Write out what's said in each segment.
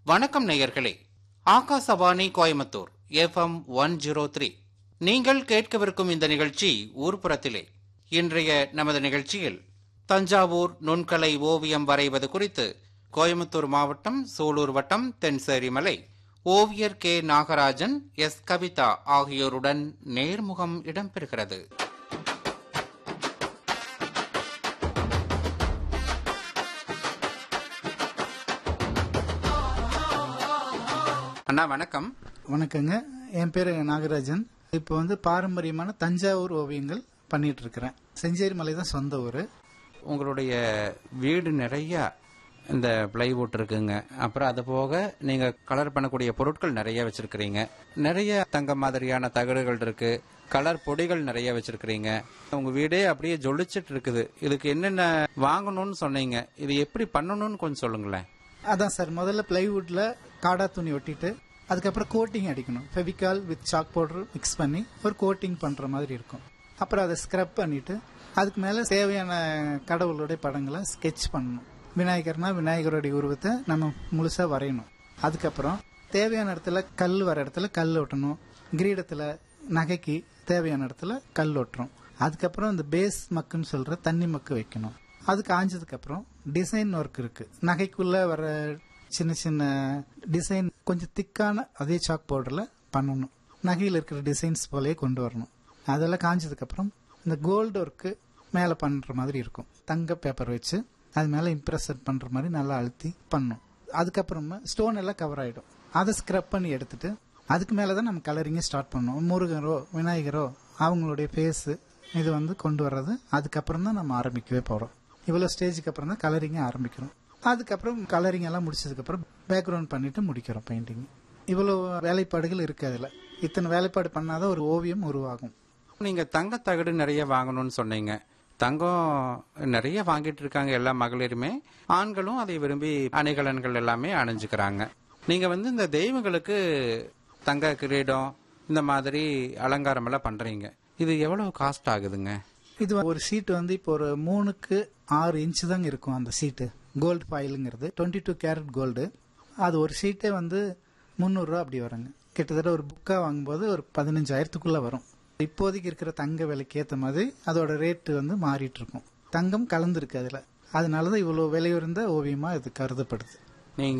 வணக்கம் நேயர்களே. ஆகாசவாணி கோயம்புத்தூர் FM 103. நீங்கள் கேட்கவிருக்கும் இந்த நிகழ்ச்சி ஊர்ப்புறத்திலே. இன்றைய நமது நிகழ்ச்சியில் தஞ்சாவூர் நுண்கலை ஓவியம் வரைவது குறித்து கோயம்புத்தூர் மாவட்டம் சூலூர் வட்டம் தென்சேரிமலை ஓவியர் கே நாகராஜன், எஸ் கவிதா ஆகியோருடன் நேர்முகம் இடம்பெறுகிறது. அண்ணா வணக்கம். வணக்கங்க. என் பேரு நாகராஜன். இப்போ பாரம்பரியமான தஞ்சாவூர் ஓவியங்கள் பண்ணிட்டு இருக்கிறேன். செஞ்சேரி மலை தான் சொந்த ஊரு. உங்களுடைய வீடு நிறைய இந்த பிளைவுட் இருக்குங்க. அப்புறம் அது போக நீங்க கலர் பண்ணக்கூடிய பொருட்கள் நிறைய வச்சிருக்கிறீங்க. நிறைய தங்க மாதிரியான தகடுகள் இருக்கு, கலர் பொடிகள் நிறைய வச்சிருக்கிறீங்க. உங்க வீடே அப்படியே ஜொலிச்சிட்டு இருக்குது. இதுக்கு என்னென்ன வாங்கணும்னு சொன்னீங்க, இது எப்படி பண்ணணும்னு கொஞ்சம் சொல்லுங்களேன். அதான் சார், முதல்ல பிளைவுட்ல காடா துணி ஒட்டிட்டு அதுக்கப்புறம் கோட்டிங் அடிக்கணும். Fevicol with chalk powder mix பண்ணி ஒரு கோட்டிங் பண்ற மாதிரி இருக்கும். அப்புறம் அதை ஸ்க்ரப் பண்ணிட்டு அதுக்கு மேல தேவையான கடவுளுடைய படங்களை ஸ்கெட்ச் பண்ணணும். விநாயகர்னா விநாயகருடைய உருவத்தை நம்ம முழுசா வரையணும். அதுக்கப்புறம் தேவையான இடத்துல கல் வர இடத்துல கல் ஒட்டணும். கிரீடத்துல நகைக்கு தேவையான இடத்துல கல் ஒட்டுறோம். அதுக்கப்புறம் இந்த பேஸ் மக்குன்னு சொல்ற தண்ணி மக்கு வைக்கணும். அது காஞ்சதுக்கு அப்புறம் டிசைன் ஒர்க் இருக்கு. நகைக்குள்ள வர சின்ன சின்ன டிசைன் கொஞ்சம் திக்கான அதே சாக் பவுடர்ல பண்ணணும். நகையில் இருக்கிற டிசைன்ஸ் போலயே கொண்டு வரணும். அதெல்லாம் காஞ்சதுக்கு அப்புறம் இந்த கோல்டு ஒர்க்கு மேல பண்ற மாதிரி இருக்கும். தங்க பேப்பர் வச்சு அது மேல இம்ப்ரெஷன் பண்ற மாதிரி நல்லா அழுத்தி பண்ணணும். அதுக்கப்புறமா ஸ்டோன் எல்லாம் கவர் ஆயிடும். அதை ஸ்க்ரப் பண்ணி எடுத்துட்டு அதுக்கு மேலதான் நம்ம கலரிங்க ஸ்டார்ட் பண்ணணும். முருகரோ விநாயகரோ அவங்களுடைய ஃபேஸ் இது கொண்டு வர்றது அதுக்கப்புறம் தான் நம்ம ஆரம்பிக்கவே போறோம். இவ்வளவு ஸ்டேஜுக்கு அப்புறம் தான் கலரிங்க ஆரம்பிக்கிறோம். அதுக்கப்புறம் கலரிங் எல்லாம் முடிச்சதுக்கு அப்புறம் பேக்ரவுண்ட் பண்ணிட்டு முடிக்கிறோம் பெயிண்டிங். இவ்வளவு வேலைப்பாடுகள் இருக்கு. அதுல இத்தனை வேலைப்பாடு பண்ணாதான் ஒரு ஓவியம் உருவாகும். நீங்க தங்க தகடு நிறைய வாங்கணும்னு சொன்னீங்க. தங்கம் நிறைய வாங்கிட்டு இருக்காங்க எல்லா மகளிருமே. ஆண்களும் அதை விரும்பி அணிகலன்கள் எல்லாமே அணிஞ்சுக்கிறாங்க. நீங்க இந்த தெய்வங்களுக்கு தங்க கிரீடம் இந்த மாதிரி அலங்காரம் எல்லாம் பண்றீங்க. இது எவ்வளவு காஸ்ட் ஆகுதுங்க? இது ஒரு சீட் இப்போ ஒரு 3க்கு 6 இன்ச்சு தாங்க இருக்கும். அந்த சீட்டு கோல்டு ஃபாயிலுங்கிறது 22 கேரட் கோல்டு. அது ஒரு சீட்டே 300 ரூபா அப்படி வருங்க. கிட்டத்தட்ட ஒரு புக்கா வாங்கும்போது ஒரு 15,000க்குள்ள வரும். இப்போதைக்கு இருக்கிற தங்க விலைக்கு ஏற்ற மாதிரி அதோட ரேட்டு மாறிட்டு இருக்கும். தங்கம் கலந்துருக்கு அதுல. அதனாலதான் இவ்வளவு விலையுறந்த ஓவியமா இது கருதப்படுது. நீங்க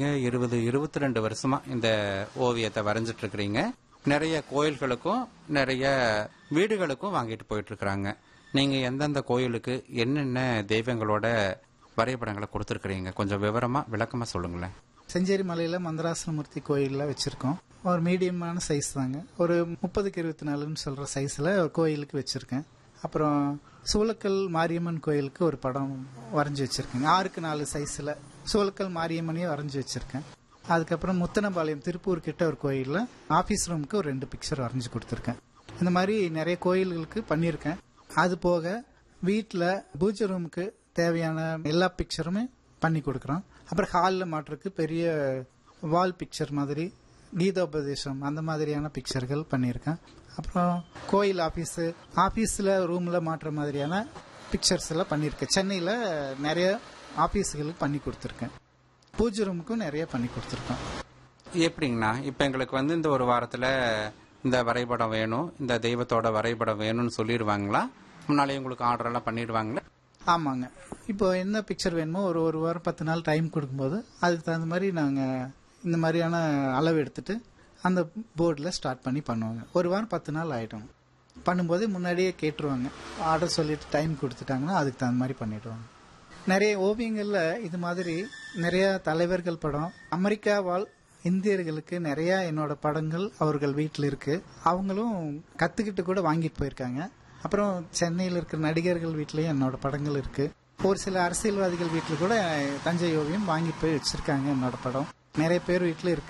22 வருஷமா இந்த ஓவியத்தை வரைஞ்சிட்டு இருக்கிறீங்க. நிறைய கோயில்களுக்கும் நிறைய வீடுகளுக்கும் வாங்கிட்டு போயிட்டு இருக்கிறாங்க. நீங்க எந்தெந்த கோயிலுக்கு என்னென்ன தெய்வங்களோட வரைபடங்களை கொடுத்துருக்கீங்க, கொஞ்சம் விளக்கமா சொல்லுங்களேன். செஞ்சேரி மலையில மந்திராசனமூர்த்தி கோயில்ல வச்சிருக்கோம். ஒரு மீடியமான சைஸ் தாங்க. ஒரு 30க்கு 24ன்னு சொல்ற சைஸ்ல கோயிலுக்கு வச்சிருக்கேன். அப்புறம் சூலக்கல் மாரியம்மன் கோயிலுக்கு ஒரு படம் வரைஞ்சி வச்சிருக்கேன். 6க்கு 4 சைஸ்ல சூலக்கல் மாரியம்மனையே வரைஞ்சி வச்சிருக்கேன். அதுக்கப்புறம் முத்தனபாளையம் திருப்பூர் கிட்ட ஒரு கோயில்ல ஆபீஸ் ரூமுக்கு ஒரு 2 பிக்சர் வரைஞ்சி கொடுத்துருக்கேன். இந்த மாதிரி நிறைய கோயில்களுக்கு பண்ணியிருக்கேன். அது போக வீட்டுல பூஜை ரூமுக்கு தேவையான எல்லா பிக்சருமே பண்ணி கொடுக்கறோம். அப்புறம் ஹாலில் மாட்டுறதுக்கு பெரிய வால் பிக்சர் மாதிரி கீதோபதேசம் அந்த மாதிரியான பிக்சர்கள் பண்ணியிருக்கேன். அப்புறம் கோயில் ஆபீஸ்ல ரூம்ல மாட்டுற மாதிரியான பிக்சர்ஸ் எல்லாம் பண்ணியிருக்கேன். சென்னையில நிறைய ஆபீஸ்களுக்கு பண்ணி கொடுத்துருக்கேன். பூஜை ரூமுக்கும் நிறைய பண்ணி கொடுத்துருக்கேன். எப்படிங்கண்ணா, இப்ப எங்களுக்கு இந்த ஒரு வாரத்துல இந்த வரைபடம் வேணும், இந்த தெய்வத்தோட வரைபடம் வேணும்னு சொல்லிடுவாங்களா? முன்னாலே உங்களுக்கு ஆர்டர் எல்லாம் பண்ணிடுவாங்களா? ஆமாங்க. இப்போ என்ன பிக்சர் வேணுமோ ஒரு வாரம் 10 நாள் டைம் கொடுக்கும்போது அதுக்கு தகுந்த மாதிரி நாங்க இந்த மாதிரியான அளவு எடுத்துட்டு அந்த போர்டில் ஸ்டார்ட் பண்ணி பண்ணுவாங்க. ஒரு வாரம் 10 நாள் ஆயிடும். பண்ணும்போதே முன்னாடியே கேட்டுருவாங்க. ஆர்டர் சொல்லிட்டு டைம் கொடுத்துட்டாங்கன்னா அதுக்கு தகுந்த மாதிரி பண்ணிடுவாங்க. நிறைய ஓவியங்கள்ல இது மாதிரி நிறைய தலைவர்கள் படம், அமெரிக்கா வாழ் இந்தியர்களுக்கு நிறைய என்னோட படங்கள் அவர்கள் வீட்டில் இருக்கு. அவங்களும் கத்துக்கிட்டு கூட வாங்கிட்டு போயிருக்காங்க. அப்புறம் சென்னையில் இருக்கிற நடிகர்கள் வீட்லயும் என்னோட படங்கள் இருக்கு. ஒரு சில அரசியல்வாதிகள் வீட்டுல கூட தஞ்சை ஓவியம் வாங்கிட்டு போய் வச்சிருக்காங்க. என்னோட படம் நிறைய பேர் வீட்டுல இருக்கு.